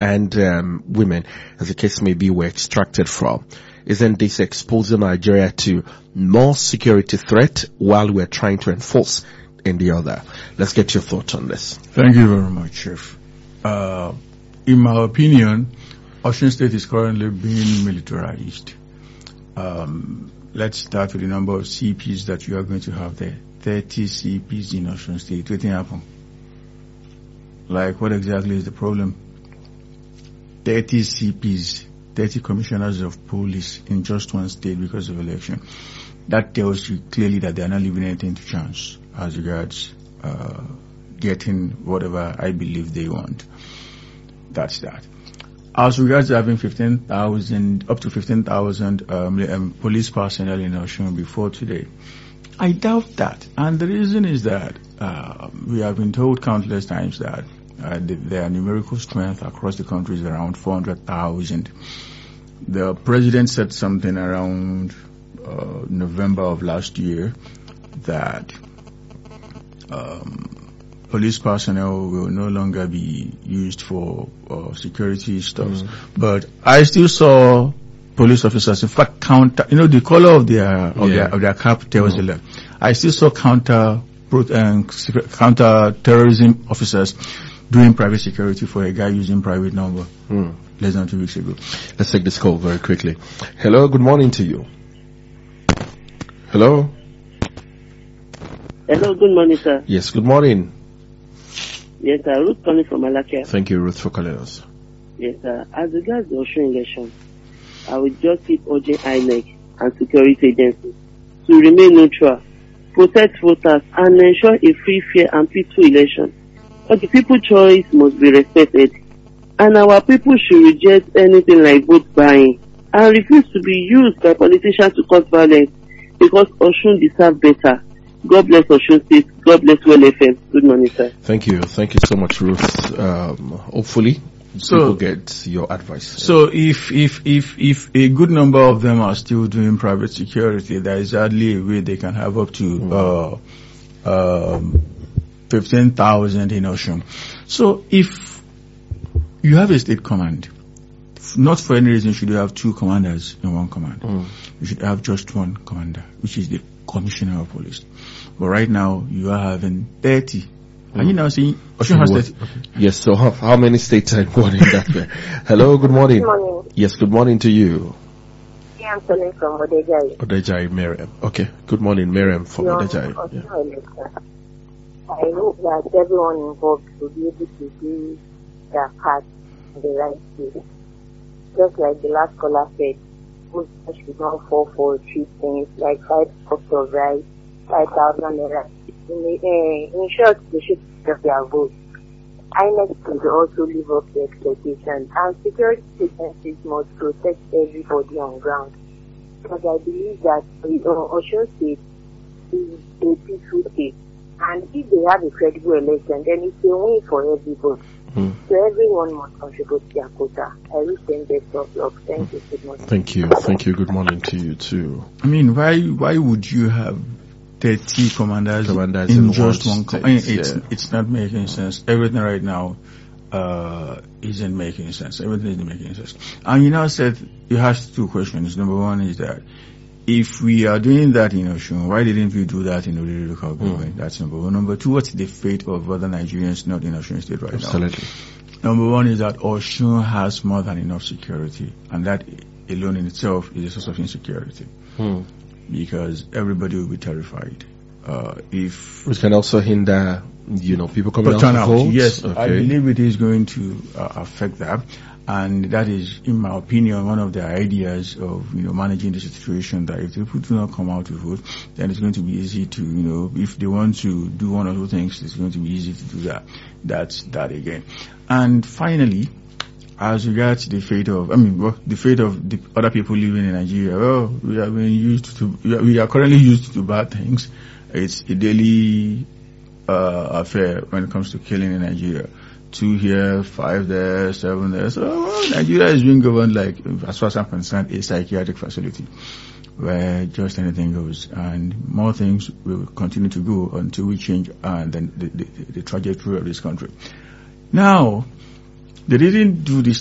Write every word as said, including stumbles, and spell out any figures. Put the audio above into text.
and um, women, as the case may be, were extracted from. Isn't this exposing Nigeria to more security threat while we're trying to enforce in the other? Let's get your thoughts on this. Thank you very much, Chief. Uh, in my opinion, Osun State is currently being militarized. Um, let's start with the number of C Ps that you are going to have there. thirty C Ps in Osun State. What can happen? Like, what exactly is the problem? thirty C Ps, thirty commissioners of police in just one state because of election. That tells you clearly that they are not leaving anything to chance as regards uh, getting whatever I believe they want. That's that. As regards having fifteen thousand, up to fifteen thousand um, um, police personnel in Osun before today, I doubt that. And the reason is that uh, we have been told countless times that uh, the, their numerical strength across the country is around four hundred thousand. The president said something around uh, November of last year that um, police personnel will no longer be used for uh, security stuff. Mm. But I still saw police officers, in fact, counter, you know, the color of their, of yeah. their, of their cap tells mm. them. I still saw counter, um, counter terrorism officers doing private security for a guy using private number mm. less than two weeks ago. Let's take this call very quickly. Hello, good morning to you. Hello? Hello, good morning, sir. Yes, good morning. Yes, sir. Ruth calling from Alakia. Thank you, Ruth, for calling us. Yes, sir. As regards the Osun election, I will just keep urging I N E C and security agencies to remain neutral, protect voters, and ensure a free, fair, and peaceful election. But the people's choice must be respected, and our people should reject anything like vote buying and refuse to be used by politicians to cause violence, because Osun deserves better. God bless Osun State. God bless Well F M. Good morning, sir. Thank you. Thank you so much, Ruth. Um, hopefully, so, people get your advice. So if, if, if, if a good number of them are still doing private security, there is hardly a way they can have up to, mm. uh, um, fifteen thousand in Osun. So if you have a state command, not for any reason should you have two commanders in one command. Mm. You should have just one commander, which is the commissioner of police. But right now, you are having thirty. Mm. Are you now seeing Osun has thirty? Okay. Yes, so how, how many states are involved in that way? Hello, good morning. Good morning. Yes, good morning to you. Yeah, I'm calling from Odejai. Odejai, Miriam. Okay, good morning, Miriam from no, Odejai. Yeah. I hope that everyone involved will be able to do their part in the right way. Just like the last caller said, we should not fall for cheap things like five cups of rice, five thousand naira. In, in short, they should have their vote. I N E C should also live up to expectations, and security agencies must protect everybody on ground. Because I believe that Osun State is a peaceful state, and if they have a credible election, then it's a win for everybody. Mm. So everyone must contribute to their quota. I wish them best of luck. Thank you. Good morning. Thank you. Thank you. Good morning to you too. I mean, why why would you have thirty commanders, commanders in, in just one one? Com- state, I mean, it's yeah. it's not making sense. Everything right now uh isn't making sense. Everything isn't making sense. And you now said you asked two questions. Number one is that if we are doing that in Osun, why didn't we do that in the local government? Mm. That's number one. Number two, what's the fate of other Nigerians not in Osun State right Absolutely. now? Number one is that Osun has more than enough security, and that alone in itself is a source of insecurity. Mm. Because everybody will be terrified. Uh, if Which can also hinder, you know, people coming out to vote. Yes, okay. I believe it is going to uh, affect that. And that is, in my opinion, one of the ideas of, you know, managing the situation, that if people do not come out to vote, then it's going to be easy to, you know, if they want to do one or two things, it's going to be easy to do that. That's that again. And finally, as regards the fate of, I mean, well, the fate of the other people living in Nigeria, well, we are being used to, we are currently used to bad things. It's a daily uh, affair when it comes to killing in Nigeria. Two here, five there, seven there. So well, Nigeria is being governed like, as far as I'm concerned, a psychiatric facility where just anything goes, and more things will continue to go until we change uh, the, the, the, the trajectory of this country. Now, they didn't do this